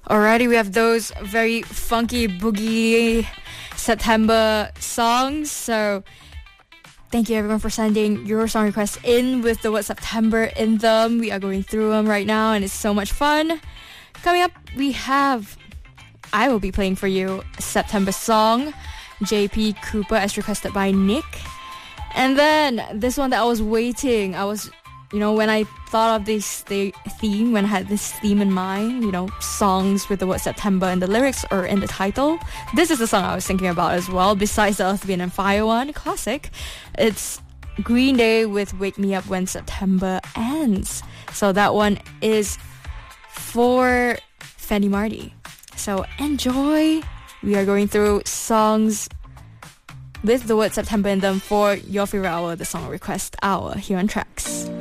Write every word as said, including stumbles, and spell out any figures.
Alrighty, we have those very funky boogie September songs. So thank you everyone for sending your song requests in with the word September in them. We are going through them right now and it's so much fun. Coming up, we have, I will be playing for you a September song, J P Cooper, as requested by Nick. And then this one that I was waiting, I was, you know, when I thought of this the theme, when I had this theme in mind, you know, songs with the word September in the lyrics or in the title, this is the song I was thinking about as well, besides the Earth, Wind and Fire one, classic. It's Green Day with Wake Me Up When September Ends. So that one is for Fendi Marty. So enjoy. We are going through songs with the word September in them for your favorite hour, the song request hour, here on Tracks.